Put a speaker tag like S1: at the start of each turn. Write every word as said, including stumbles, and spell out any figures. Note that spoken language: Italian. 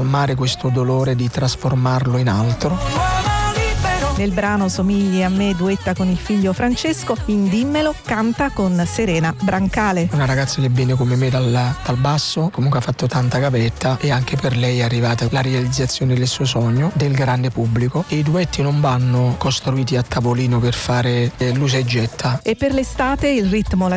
S1: calmare questo dolore, di trasformarlo in altro.
S2: Nel brano Somigli a me duetta con il figlio Francesco, in Dimmelo canta con Serena Brancale.
S1: Una ragazza che viene come me dal, dal basso, comunque ha fatto tanta gavetta, e anche per lei è arrivata la realizzazione del suo sogno, del grande pubblico. E i duetti non vanno costruiti a tavolino per fare eh, l'usa e getta.
S2: E per l'estate il ritmo, la